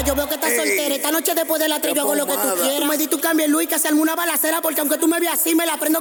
yo veo que estás soltera. Esta noche después de la 3 yo hago lo que tú quieras. Tú me diste un cambio en Luis, que se arme una balacera, porque aunque tú me veas así, me la prendo